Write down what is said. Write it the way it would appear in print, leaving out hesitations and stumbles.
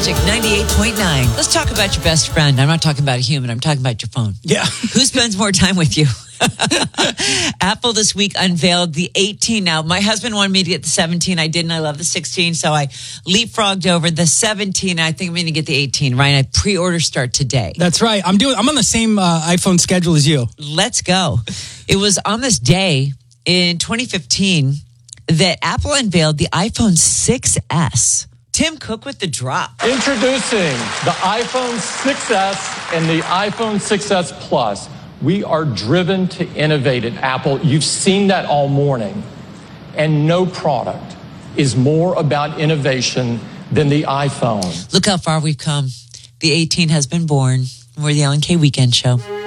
Magic 98.9. Let's talk about your best friend. I'm not talking about a human. I'm talking about your phone. Yeah. Who spends more time with you? Apple this week unveiled the 18. Now, my husband wanted me to get the 17. I didn't. I love the 16. So I leapfrogged over the 17. I think I'm going to get the 18. Ryan, I pre-order start today. That's right. I'm on the same iPhone schedule as you. Let's go. It was on this day in 2015 that Apple unveiled the iPhone 6S. Tim Cook with the drop. Introducing the iPhone 6S and the iPhone 6S Plus. We are driven to innovate at Apple. You've seen that all morning. And no product is more about innovation than the iPhone. Look how far we've come. The 18 has been born. We're the Ellen K Weekend Show.